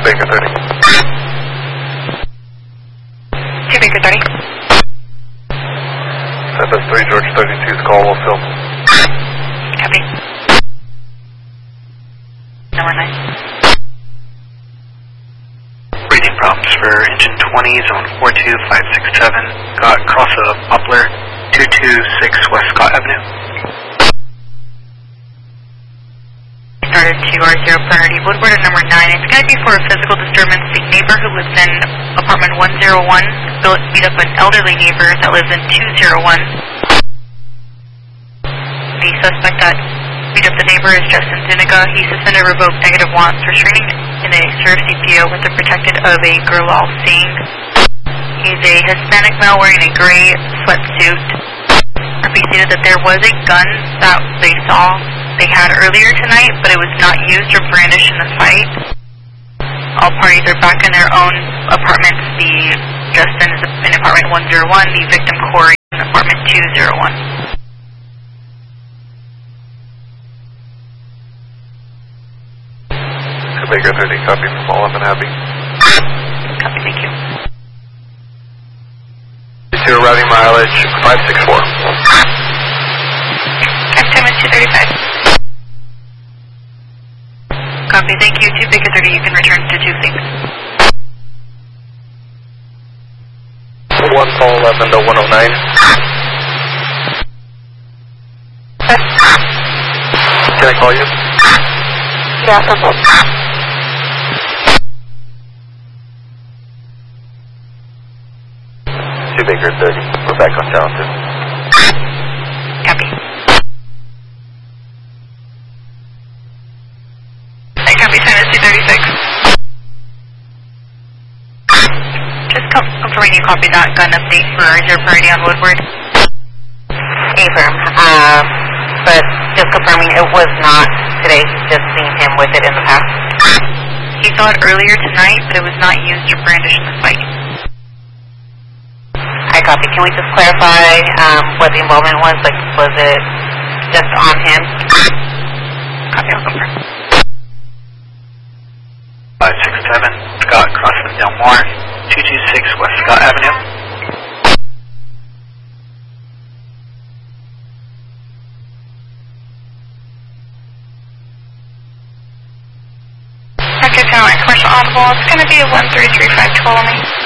Baker 30. 2 Baker 30. Tempest 3, George 32's call will fill. Copy. Number 9. Breathing problems for engine 20, zone 42567. Got cross of Poplar, 226 West Scott Avenue. Started to R0 priority Woodward at number 9. It's going to be for a physical disturbance. The neighbor who lives in apartment 101 beat up an elderly neighbor that lives in 201. The suspect that beat up the neighbor is Justin Zuniga. He's suspended, revoked, negative wants, restraining in a serve CPO with the protected of a Gurlal Singh. He's a Hispanic male wearing a gray sweatsuit. RP stated that there was a gun that they saw they had earlier tonight, but it was not used or brandished in the fight. All parties are back in their own apartments. The Justin is in apartment 101, the victim Corey in apartment 201. Baker 30, copy from all up and happy. Copy, thank you. 2 arriving mileage 564. Time is 2:35. Copy, thank you. 2 Baker 30, you can return to 2 please. 1 call 11 to 109. Can I call you? Yeah, simple. 2 Baker 30, we're back on town too. Copy. Copy, time is 2:36. Just confirming you copy that gun update for your priority on Woodward. Affirm. But just confirming it was not today. He's just seen him with it in the past. He saw it earlier tonight, but it was not used or brandished in the fight. I copy. Can we just clarify what the involvement was? Like, was it just on him? Copy, I'll confirm. 567, Scott crossing Del Mar, 226 West Scott Avenue. Okay, Tower, commercial on-ball. It's going to be a 1335 total me.